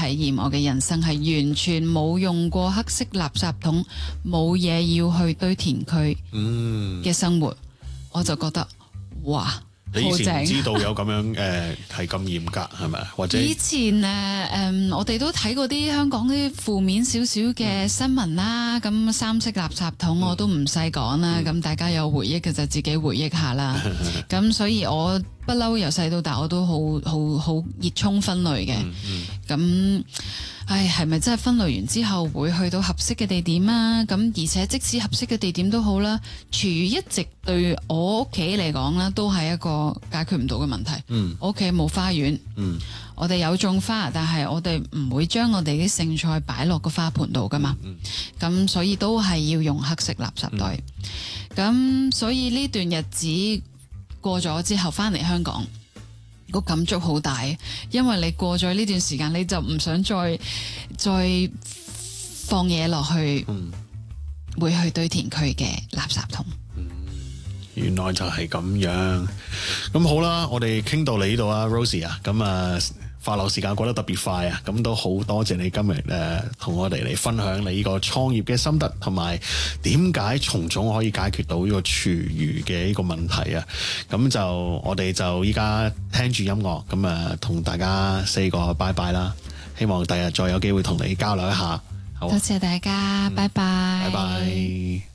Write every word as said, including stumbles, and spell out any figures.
驗，我嘅人生係完全冇用過黑色垃圾桶，冇嘢要去堆填區嘅生活，嗯、我就覺得哇！ 你以前唔知道有咁樣誒係咁嚴格係咪？或者以前誒誒、呃，我哋都睇過啲香港啲負面少少嘅新聞啦。咁、嗯、三色垃圾桶我都唔細講啦。咁、嗯、大家有回憶嘅就自己回憶下啦。咁、嗯、所以我不嬲由細到大我都好好好熱衷分類嘅。咁、嗯嗯、唉，係咪真係分類完之後會去到合適嘅地點啊？咁而且即使合適嘅地點都好啦，廚餘一直對我屋企嚟講啦，都係一個解決唔到嘅問題。嗯、我屋企冇花園，嗯、我哋有種花，但係我哋唔會將我哋啲剩菜擺落個花盆度噶嘛。咁、嗯、所以都係要用黑色垃圾袋。咁、嗯、所以呢段日子過咗之後，翻嚟香港，個感觸好大，因為你過咗呢段時間，你就唔想再再放嘢落去，嗯、會去堆填區嘅垃圾桶。 嗯、原來就係咁樣。咁好啦，我哋傾到你呢度啊 ，Rosie 啊，咁啊。快樂時間過得特別快啊！咁都好多謝你今日誒同我哋嚟分享你呢個創業嘅心得，同埋點解蟲種可以解決到呢個廚餘嘅呢個問題啊！咁就我哋就依家聽住音樂，咁啊同大家 say 個拜拜啦！希望第日再有機會同你交流一下。好， 多謝大家，嗯、拜拜， 拜拜。